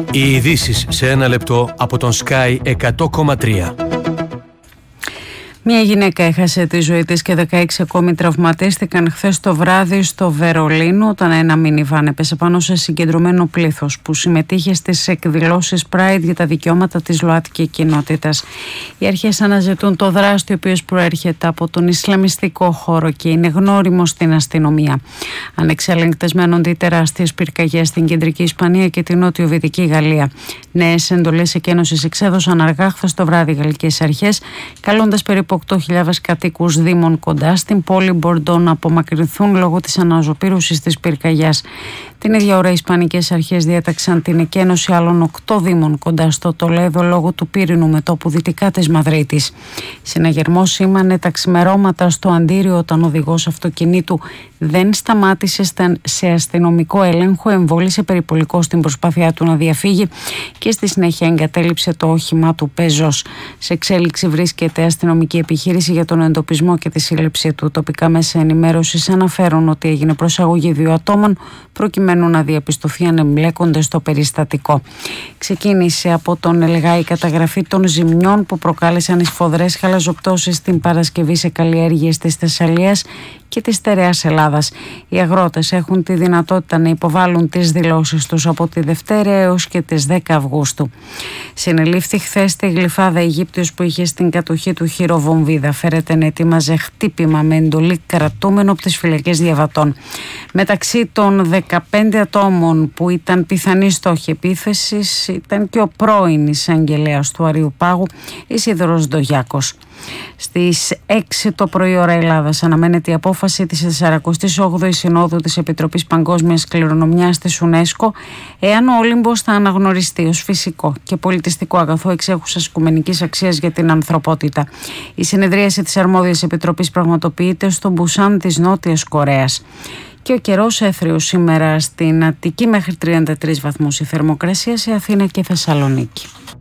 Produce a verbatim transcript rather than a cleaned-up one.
Οι ειδήσεις σε ένα λεπτό από τον Sky εκατό κόμμα τρία. Μια γυναίκα έχασε τη ζωή της και δεκαέξι ακόμη τραυματίστηκαν χθες το βράδυ στο Βερολίνο όταν ένα μίνιβαν έπεσε πάνω σε συγκεντρωμένο πλήθος που συμμετείχε στις εκδηλώσεις Pride για τα δικαιώματα της ΛΟΑΤΚΙ κοινότητας. Οι αρχές αναζητούν το δράστη ο οποίος προέρχεται από τον Ισλαμιστικό χώρο και είναι γνώριμο στην αστυνομία. Ανεξέλεγκτες μένονται οι τεράστιες πυρκαγιές στην κεντρική Ισπανία και την νότιο-βυτική Γαλλία. Νέες εντολές εκένωσης εξέδωσαν αργά χθες το βράδυ οι γαλλικές αρχές, καλώντας περίπου οκτώ χιλιάδες κατοίκους δήμων κοντά στην πόλη Μπορντό να απομακρυνθούν λόγω της αναζωπήρωσης της πυρκαγιάς. Την ίδια ώρα οι ισπανικές αρχές διέταξαν την εκένωση άλλων οκτώ δήμων κοντά στο Τολέδο λόγω του πύρινου μετώπου δυτικά της Μαδρίτης. Συναγερμός σήμανε τα ξημερώματα στο Αντίριο όταν ο οδηγός αυτοκινήτου δεν σταμάτησε σε αστυνομικό έλεγχο, εμβόλισε περιπολικό στην προσπάθειά του να διαφύγει και στη συνέχεια εγκατέλειψε το όχημά του πεζός. Σε εξέλιξη βρίσκεται αστυνομική επιχείρηση για τον εντοπισμό και τη σύλληψη του. Τοπικά μέσα ενημέρωσης αναφέρουν ότι έγινε προσαγωγή δύο ατόμων προκειμένου να διαπιστωθεί αν εμπλέκονται στο περιστατικό. Ξεκίνησε από τον Ελγάη η καταγραφή των ζημιών που προκάλεσαν οι σφοδρές χαλαζοπτώσεις την Παρασκευή σε καλλιέργειες της Θεσσαλίας και της στερεάς Ελλάδας. Οι αγρότες έχουν τη δυνατότητα να υποβάλουν τις δηλώσεις τους από τη Δευτέρα έως και τις δέκα Αυγούστου. Συνελήφθη χθες στη Γλυφάδα Αιγύπτιος που είχε στην κατοχή του χειροβομβίδα. Φέρεται να ετοίμαζε χτύπημα με εντολή κρατούμενο από τις φυλακές διαβατών. Μεταξύ των δεκαπέντε ατόμων που ήταν πιθανή στόχοι επίθεσης ήταν και ο πρώην εισαγγελέας του Αριουπάγου, Ισίδωρος Ντογιάκος. Στις έξι το πρωί ώρα Ελλάδας αναμένεται η απόφαση της σαρακοστής όγδοης Συνόδου της Επιτροπής Παγκόσμιας Κληρονομιάς της UNESCO εάν ο Όλυμπος θα αναγνωριστεί ως φυσικό και πολιτιστικό αγαθό εξέχουσας οικουμενικής αξίας για την ανθρωπότητα. Η συνεδρίαση της Αρμόδιας Επιτροπής πραγματοποιείται στο Μπουσάν της Νότιας Κορέας. Και ο καιρός έθριος σήμερα στην Αττική μέχρι τριάντα τρεις βαθμούς η θερμοκρασία, σε Αθήνα και Θεσσαλονίκη.